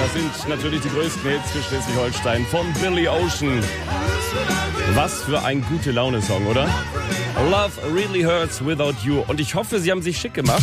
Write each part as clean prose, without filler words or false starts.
Das sind natürlich die größten Hits für Schleswig-Holstein von Billy Ocean. Was für ein gute Laune-Song, oder? Love really hurts without you. Und ich hoffe, Sie haben sich schick gemacht.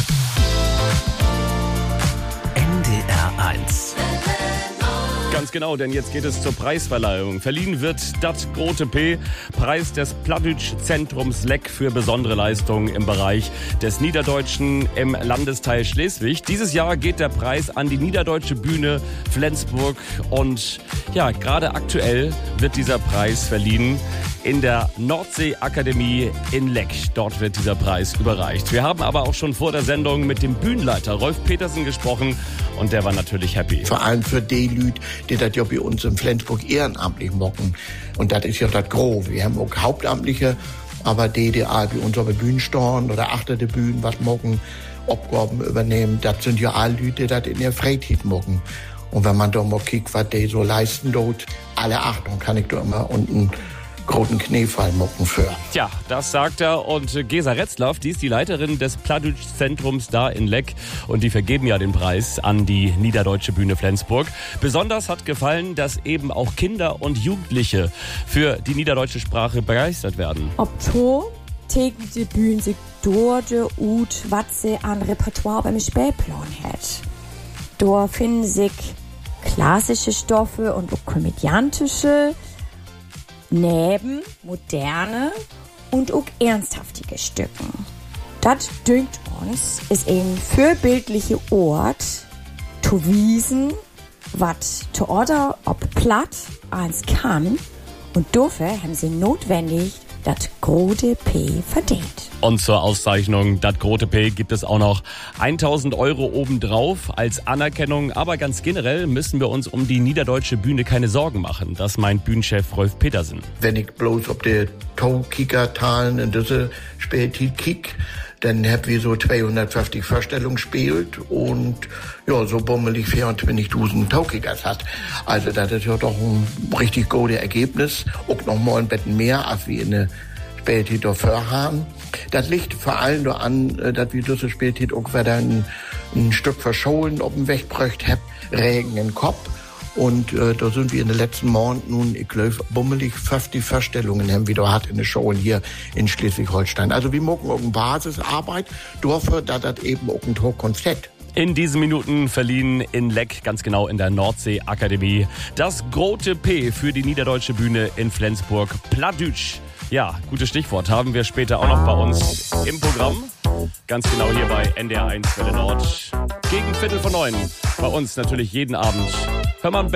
NDR 1. Ganz genau, denn jetzt geht es zur Preisverleihung. Verliehen wird das Grote P, Preis des Plattdeutsch-Zentrums Leck für besondere Leistungen im Bereich des Niederdeutschen im Landesteil Schleswig. Dieses Jahr geht der Preis an die Niederdeutsche Bühne Flensburg und ja, gerade aktuell wird dieser Preis verliehen in der Nordsee-Akademie in Leck. Dort wird dieser Preis überreicht. Wir haben aber auch schon vor der Sendung mit dem Bühnenleiter Rolf Petersen gesprochen und der war natürlich happy. Vor allem für die Leute, die das ja bei uns in Flensburg ehrenamtlich machen. Und das ist ja das Grobe. Wir haben auch Hauptamtliche, aber die bei uns auf der Bühne stehen oder achter der Bühne was machen, Aufgaben übernehmen, das sind ja alle Leute, die das in der Freizeit machen. Und wenn man da mal guckt, was die so leisten dort, alle Achtung kann ich da immer unten großen Kniefall machen für. Tja, das sagt er. Und Gesa Retzlaff, die ist die Leiterin des Plattdeutsch-Zentrums da in Leck. Und die vergeben ja den Preis an die Niederdeutsche Bühne Flensburg. Besonders hat gefallen, dass eben auch Kinder und Jugendliche für die niederdeutsche Sprache begeistert werden. Ob so tegen die Bühne sich dort und was sie an Repertoire beim Spielplan hat. Dort finden sich klassische Stoffe und auch komödiantische, neben moderne und auch ernsthaftige Stücken. Das dünkt uns, ist ein vorbildlicher Ort, zu wiesen, was zu oder ob platt eins kann, und dafür haben sie notwendig das Grote P verdient. Und zur Auszeichnung das Grote P gibt es auch noch 1.000 € obendrauf als Anerkennung. Aber ganz generell müssen wir uns um die Niederdeutsche Bühne keine Sorgen machen. Das meint Bühnenchef Rolf Petersen. Wenn ich bloß auf die Taukicker-Talen in diese Spielzeit kick, dann hab wir so 250 Vorstellungen gespielt und ja, so bummelig 24.000 Taukickers hat. Also das ist ja doch ein richtig gutes Ergebnis. Auch noch mal ein bisschen mehr, als wir in der Spielzeit dafür haben. Das liegt vor allem daran, dass wir diese Spielzeit auch wieder ein Stück verschollen auf dem Weg gebracht haben, Regen in den Kopf. Und da sind wir in den letzten Monaten nun, ich glaube, bummelig 50 Vorstellungen haben wir da hat in der Show hier in Schleswig-Holstein. Also wir machen auch eine Basisarbeit, dafür, dass das eben auch ein Konzept. In diesen Minuten verliehen in Leck, ganz genau in der Nordsee-Akademie, das Grote P für die Niederdeutsche Bühne in Flensburg. Plattdeutsch. Ja, gutes Stichwort. Haben wir später auch noch bei uns im Programm. Ganz genau hier bei NDR 1 Welle Nord. Gegen 8:45. Bei uns natürlich jeden Abend. Hör mal